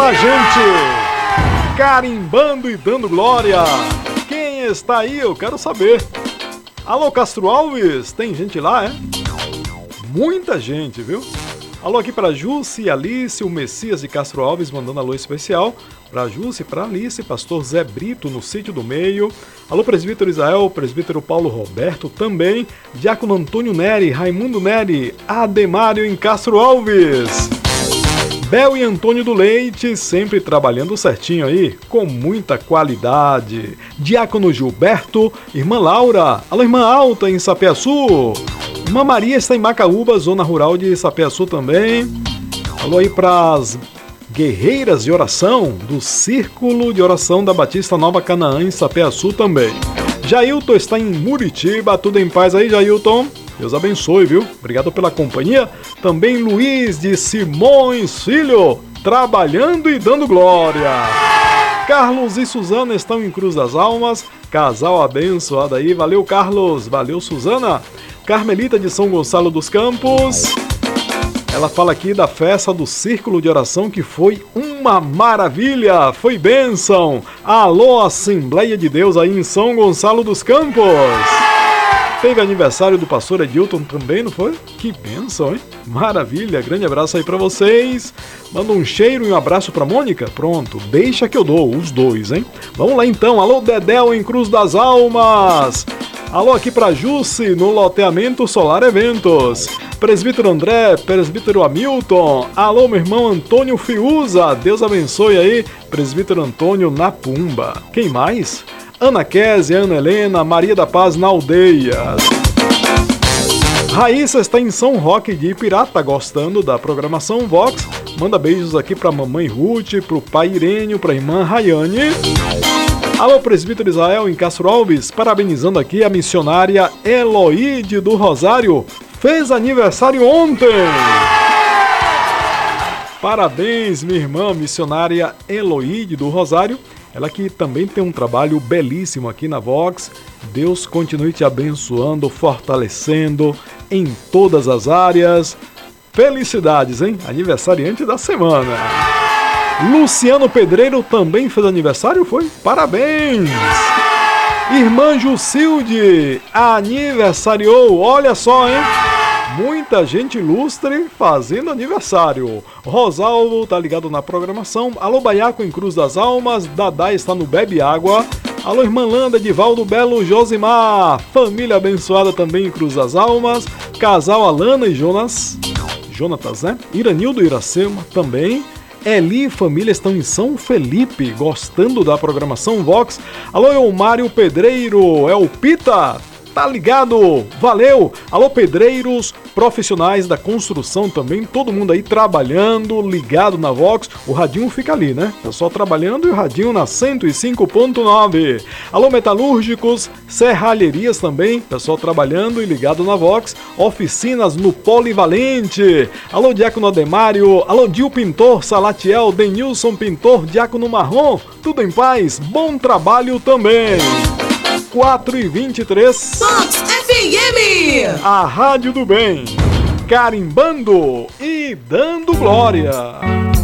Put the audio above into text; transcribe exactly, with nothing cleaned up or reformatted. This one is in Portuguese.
pra gente, carimbando e dando glória. Quem está aí? Eu quero saber. Alô, Castro Alves, tem gente lá, é? Muita gente, viu? Alô aqui pra Jússi, Alice, o Messias de Castro Alves mandando alô especial pra Jússi, pra Alice, pastor Zé Brito no Sítio do Meio. Alô, presbítero Israel, presbítero Paulo Roberto também, diácono Antônio Neri, Raimundo Neri, Ademário em Castro Alves. Bel e Antônio do Leite, sempre trabalhando certinho aí, com muita qualidade. Diácono Gilberto, irmã Laura, alô, irmã Alta em Sapeaçu. Irmã Maria está em Macaúba, zona rural de Sapeaçu também. Alô aí pras guerreiras de oração do Círculo de Oração da Batista Nova Canaã em Sapeaçu também. Jailton está em Muritiba, tudo em paz aí, Jailton? Deus abençoe, viu? Obrigado pela companhia. Também Luiz de Simões Filho, trabalhando e dando glória. Carlos e Suzana estão em Cruz das Almas, casal abençoado aí. Valeu, Carlos. Valeu, Suzana. Carmelita de São Gonçalo dos Campos. Ela fala aqui da festa do Círculo de Oração que foi uma maravilha, foi bênção. Alô, Assembleia de Deus aí em São Gonçalo dos Campos. Teve aniversário do pastor Edilton também, não foi? Que bênção, hein? Maravilha, grande abraço aí pra vocês. Manda um cheiro e um abraço pra Mônica. Pronto, deixa que eu dou, os dois, hein? Vamos lá então, alô Dedéu em Cruz das Almas. Alô aqui pra Jussi, no loteamento Solar Eventos. Presbítero André, presbítero Hamilton. Alô, meu irmão Antônio Fiuza. Deus abençoe aí, presbítero Antônio na Pumba. Quem mais? Ana Kézia, Ana Helena, Maria da Paz na Aldeia. Raíssa está em São Roque de Ipirá, tá gostando da programação Vox. Manda beijos aqui pra mamãe Ruth, pro pai Irênio, pra irmã Rayane. Alô, presbítero Israel em Castro Alves, parabenizando aqui a missionária Eloíde do Rosário. Fez aniversário ontem. Parabéns, minha irmã missionária Eloíde do Rosário. Ela que também tem um trabalho belíssimo aqui na Vox. Deus continue te abençoando, fortalecendo em todas as áreas. Felicidades, hein? Aniversariante da semana. Luciano Pedreiro também fez aniversário, foi? Parabéns! Irmã Jucilde aniversariou, olha só, hein? Muita gente ilustre fazendo aniversário. Rosalvo tá ligado na programação. Alô, Baiaco em Cruz das Almas. Dadá está no Bebe Água. Alô, irmã Landa, Edivaldo Belo, Josimar. Família abençoada também em Cruz das Almas. Casal Alana e Jonas. Jonatas, né? Iranildo e Iracema também. Eli e família estão em São Felipe, gostando da programação Vox. Alô, Eumário Pedreiro, é o Pita, tá ligado? Valeu! Alô, pedreiros, profissionais da construção também, todo mundo aí trabalhando, ligado na Vox. O radinho fica ali, né? Pessoal trabalhando e o radinho na cento e cinco ponto nove. Alô, metalúrgicos, serralherias também, pessoal trabalhando e ligado na Vox. Oficinas no Polivalente. Alô, Diácono Ademário. Alô, Dil Pintor, Salatiel, Denilson Pintor, Diácono Marrom. Tudo em paz, bom trabalho também. quatro e vinte e três. Vox F M, a Rádio do Bem, carimbando e dando glória.